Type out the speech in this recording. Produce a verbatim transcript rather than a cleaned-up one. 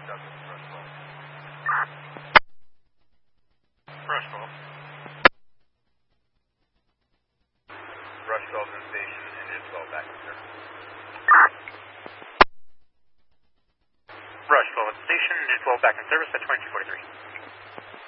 Rush twelve. Rush twelve in station, engine twelve back in service. Rush twelve at station, engine twelve back in service at twenty-two forty-three.